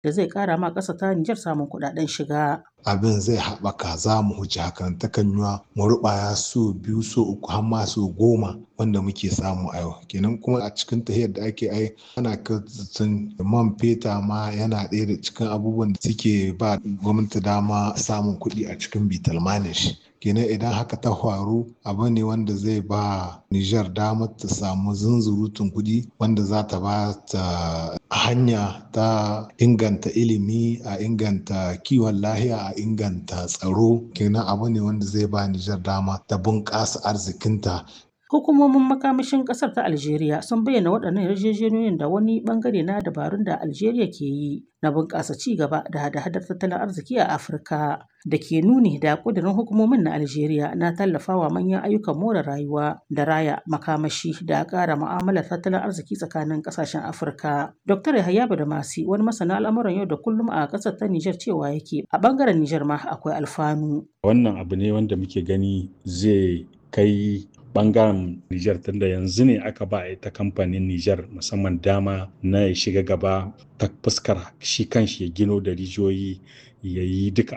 da zai ƙara ma ƙasar ta Nijar samun kuɗaɗen shiga. Abin zai haɓaka za mu huce hakan takan yiwa mu ruɓaya so 2 so 3 har ma so 10 wanda muke samu a yau. Kenan kuma a cikin tahiyar da ake ana kyautata man feta ma yana ɗaya da cikin abubuwan da suke ba gwamnati dama samun kuɗi a cikin bitalmanin shi. Kenan idan haka ta faru abu ne wanda zai ba Nijar damar ta samu zunzurutun kuɗi wanda za ta ba ta hanya ta inganta ilimi, a inganta kiwon lahiya, a inganta tsaro. Kenan abu ne wanda zai ba Nijar dama ta bunƙasa arzikinta. Hukumomin makamashin ƙasar ta Algeria sun bayyana waɗannan yarjejeniyoyin da wani ɓangare na dabarun da Algeria ke yi na bunƙasa ci gaba da hada-hadar tattalin arziki a Afirka, da ke nuni da ƙudurin hukumomin na Algeria na tallafawa manyan ayyukan more rayuwa da raya makamashi da ƙara mu'amalar tattalin arziki tsakanin ƙasashen Afirka. Dr. Yahaya Badamasi, wani masana al'amuran yau da kullum a ƙasar ta Nijar, cewa yake a ɓangaren Nijar ma akwai alfanu. Wannan abu ne wanda muke gani zai kai bangaren Nijar tunda yanzu ne aka ba ita kamfanin Nijar musamman dama na ya shiga gaba ta fuskar shi kanshi ya gino da rijiyoyi ya yi duka